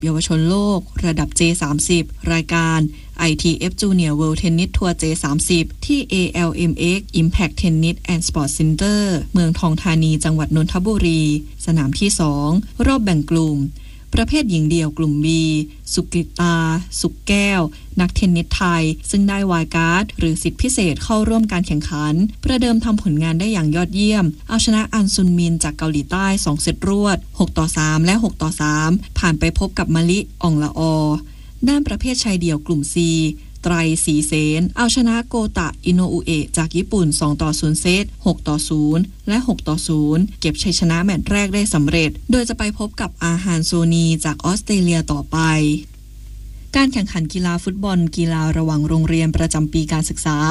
เยาวชนโลกระดับ J30 รายการ ITF Junior World Tennis Tour J30 ที่ ALMX Impact Tennis and Sports Center เมืองทองธานีจังหวัดนนทบุรีสนามที่2รอบแบ่งกลุ่มประเภทหญิงเดี่ยวกลุ่ม B สุกฤตาสุกแก้วนักเทนนิสไทยซึ่งได้วายการ์ดหรือสิทธิพิเศษเข้าร่วมการแข่งขันประเดิมทำผลงานได้อย่างยอดเยี่ยมเอาชนะอันซุนมินจากเกาหลีใต้2เซตรวด6-3และ6-3ผ่านไปพบกับมะลิอ่องละอด้านประเภทชายเดี่ยวกลุ่ม Cไตรศรีเสนเอาชนะโกตะอิโนอุเอะจากญี่ปุ่น2-0เซต6-0และ6-0เก็บชัยชนะแมตช์แรกได้สำเร็จโดยจะไปพบกับอาฮานโซนีจากออสเตรเลียต่อไปการแข่งขันกีฬาฟุตบอลกีฬาระหว่างโรงเรียนประจำปีการศึกษา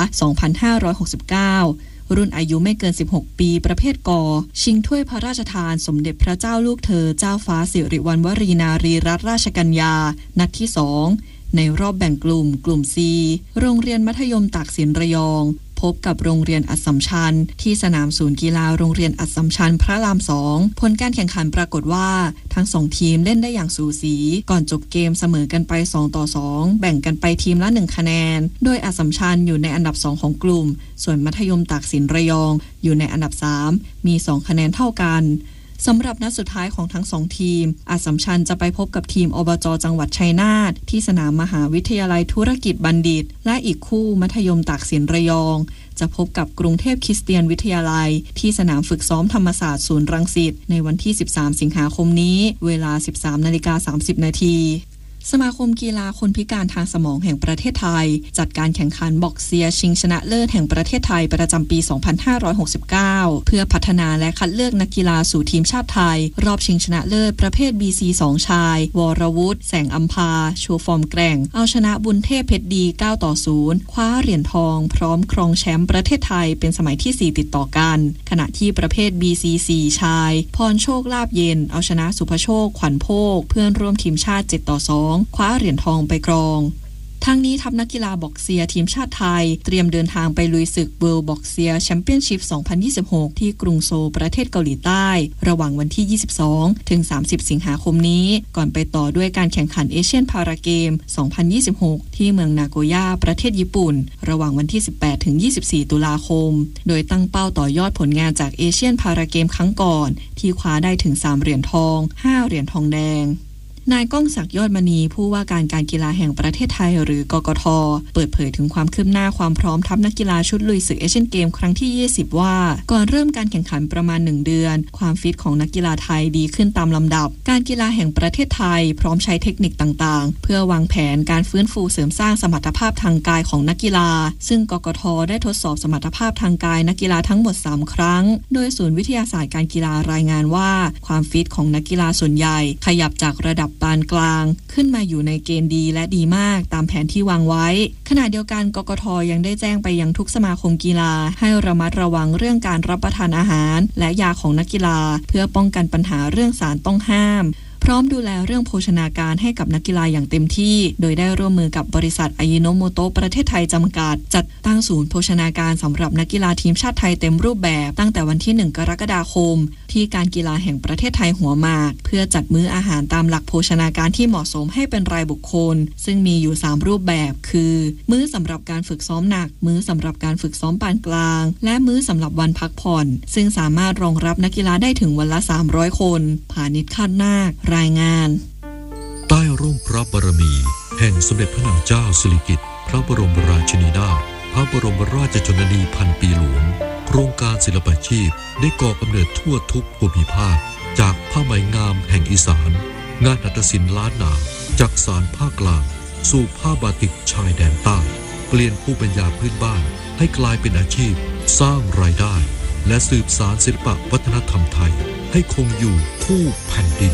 2569รุ่นอายุไม่เกิน16ปีประเภทกชิงถ้วยพระราชทานสมเด็จพระเจ้าลูกเธอเจ้าฟ้าสิริวัณวรีนารีรัตนราชกัญญานัดที่2ในรอบแบ่งกลุ่ม C โรงเรียนมัธยมตากสินระยองพบกับโรงเรียนอัสสัมชัญที่สนามศูนย์กีฬาโรงเรียนอัสสัมชัญพระราม2ผลการแข่งขันปรากฏว่าทั้ง2ทีมเล่นได้อย่างสูสีก่อนจบเกมเสมอกันไป2-2แบ่งกันไปทีมละ1คะแนนโดยอัสสัมชัญอยู่ในอันดับ2ของกลุ่มส่วนมัธยมตากสินระยองอยู่ในอันดับ3มี2คะแนนเท่ากันสำหรับนัดสุดท้ายของทั้ง2ทีมอัสสัมชัญจะไปพบกับทีมอบจ.จังหวัดชัยนาทที่สนามมหาวิทยาลัยธุรกิจบัณฑิตและอีกคู่มัธยมตากสินระยองจะพบกับกรุงเทพคริสเตียนวิทยาลัยที่สนามฝึกซ้อมธรรมศาสตร์ศูนย์รังสิตในวันที่13สิงหาคมนี้เวลา 13:30 น.สมาคมกีฬาคนพิการทางสมองแห่งประเทศไทยจัดการแข่งขันบ็อกเซียชิงชนะเลิศแห่งประเทศไทยประจำปี2569เพื่อพัฒนาและคัดเลือกนักกีฬาสู่ทีมชาติไทยรอบชิงชนะเลิศประเภท BC2 ชายวรวุฒิแสงอัมพาโชว์ฟอร์มแกร่งเอาชนะบุญเทพเพชรดี9-0คว้าเหรียญทองพร้อมครองแชมป์ประเทศไทยเป็นสมัยที่4ติดต่อกันขณะที่ประเภท BC4 ชายพรโชคลาภเย็นเอาชนะสุภโชคขวัญโภคเพื่อนร่วมทีมชาติ7-2คว้าเหรียญทองไปครองทั้งนี้ทัพนักกีฬาบ็อกเซียทีมชาติไทยเตรียมเดินทางไปลุยศึก World Boxia Championship 2026 ที่กรุงโซลประเทศเกาหลีใต้ระหว่างวันที่22ถึง30สิงหาคมนี้ก่อนไปต่อด้วยการแข่งขันเอเชียนพาราเกม2026ที่เมืองนาโกย่าประเทศญี่ปุ่นระหว่างวันที่18ถึง24ตุลาคมโดยตั้งเป้าต่อยอดผลงานจากเอเชียนพาราเกมครั้งก่อนที่คว้าได้ถึง3เหรียญทอง5เหรียญทองแดงนายก้องศักดิ์ยอดมณีผู้ว่าการการกีฬาแห่งประเทศไทยหรือกกท.เปิดเผยถึงความคืบหน้าความพร้อมทัพนักกีฬาชุดลุยศึกเอเชียนเกมครั้งที่20ว่าก่อนเริ่มการแข่งขันประมาณ1เดือนความฟิตของนักกีฬาไทยดีขึ้นตามลำดับการกีฬาแห่งประเทศไทยพร้อมใช้เทคนิคต่างๆเพื่อวางแผนการฟื้นฟูเสริมสร้างสมรรถภาพทางกายของนักกีฬาซึ่งกกท.ได้ทดสอบสมรรถภาพทางกายนักกีฬาทั้งหมด3ครั้งโดยศูนย์วิทยาศาสตร์การกีฬารายงานว่าความฟิตของนักกีฬาส่วนใหญ่ขยับจากระดับปานกลางขึ้นมาอยู่ในเกณฑ์ดีและดีมากตามแผนที่วางไว้ขณะเดียวกันกกท.ยังได้แจ้งไปยังทุกสมาคมกีฬาให้ระมัดระวังเรื่องการรับประทานอาหารและยาของนักกีฬาเพื่อป้องกันปัญหาเรื่องสารต้องห้ามพร้อมดูแลเรื่องโภชนาการให้กับนักกีฬาอย่างเต็มที่โดยได้ร่วมมือกับบริษัทอายิโนโมโตะประเทศไทยจำกัดจัดตั้งศูนย์โภชนาการสำหรับนักกีฬาทีมชาติไทยเต็มรูปแบบตั้งแต่วันที่1กรกฎาคมที่การกีฬาแห่งประเทศไทยหัวหมากเพื่อจัดมื้ออาหารตามหลักโภชนาการที่เหมาะสมให้เป็นรายบุคคลซึ่งมีอยู่3รูปแบบคือมื้อสำหรับการฝึกซ้อมหนักมื้อสำหรับการฝึกซ้อมปานกลางและมื้อสำหรับวันพักผ่อนซึ่งสามารถรองรับนักกีฬาได้ถึงวันละ300คนผานิช คาดนาครายงานใต้ร่มพระบารมีแห่งสมเด็จพระนางเจ้าสิริกิติ์พระบรมราชินีนาถพระบรมราชชนนีพันปีหลวงโครงการศิลปาชีพได้ก่อกำเนิดทั่วทุกภูมิภาคจากผ้าไหมงามแห่งอีสานงานหัตถศิลป์ล้านนาจากสานภาคกลางสู่ผ้าบาติกชายแดนใต้เปลี่ยนภูมิปัญญาพื้นบ้านให้กลายเป็นอาชีพสร้างรายได้และสืบสานศิลปวัฒนธรรมไทยให้คงอยู่คู่แผ่นดิน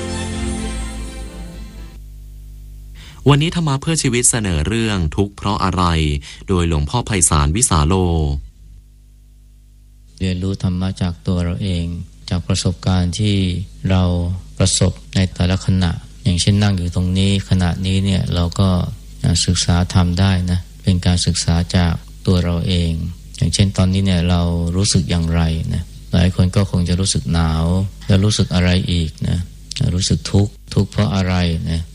วันนี้ธรรมะเพื่อชีวิตเสนอเรื่องทุกข์เพราะอะไรโดยหลวงพ่อไพศาลวิสาโลเรียนรู้ธรรมะจากตัวเราเองจากประสบการณ์ที่เราประสบในแต่ละขณะอย่างเช่นนั่งอยู่ตรงนี้ขณะนี้เนี่ยเราก็ศึกษาธรรมได้นะเป็นการศึกษาจากตัวเราเองอย่างเช่นตอนนี้เนี่ยเรารู้สึกอย่างไรนะหลายคนก็คงจะรู้สึกหนาวแล้วรู้สึกอะไรอีกนะรู้สึกทุกข์เพราะอะไรนะ